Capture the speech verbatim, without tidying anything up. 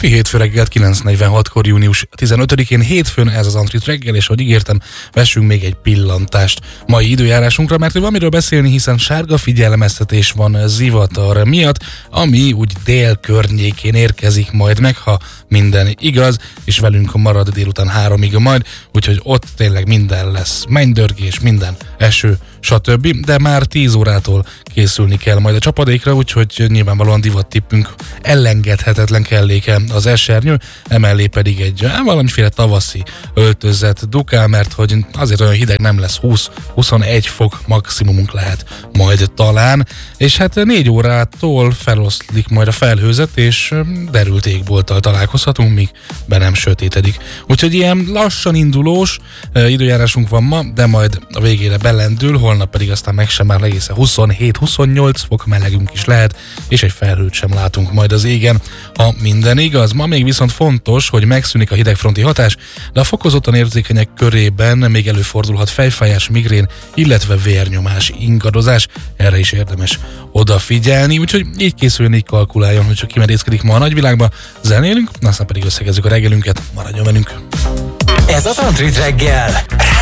Szép hétfő reggelt, kilenc negyvenhatkor június tizenötödikén hétfőn ez az Antrit reggel, és ahogy ígértem, vessünk még egy pillantást mai időjárásunkra, mert van miről beszélni, hiszen sárga figyelmeztetés van zivatar miatt, ami úgy dél környékén érkezik majd meg, ha minden igaz, és velünk marad délután háromig majd, úgyhogy ott tényleg minden lesz, mennydörgés, minden, eső, stb. De már tíz órától készülni kell majd a csapadékra, úgyhogy nyilvánvalóan divattippünk elengedhetetlen kelléke az esernyő, emellé pedig egy valamiféle tavaszi öltözet dukál, mert hogy azért olyan hideg nem lesz, húsz-huszonegy fok maximumunk lehet majd talán, és hát négy órától feloszlik majd a felhőzet, és derült égbolttal találkozhatunk, míg be nem sötétedik. Úgyhogy ilyen lassan indulós e, időjárásunk van ma, de majd a végére belendül, holnap pedig aztán meg sem már egészen huszonhét-huszonnyolc fok melegünk is lehet, és egy felhőt sem látunk majd az égen, ha minden igaz. Ma még viszont fontos, hogy megszűnik a hidegfronti hatás, de a fokozottan érzékenyek körében még előfordulhat fejfájás, migrén, illetve vérnyomás, ingadozás, erre is érdemes odafigyelni, úgyhogy így készüljön, így kalkuláljon, hogy csak kimerészkedik ma a nagyvilágba, zenélünk, aztán pedig összegezzük a reggelünket, maradjon velünk! Ez az Antrit reggel.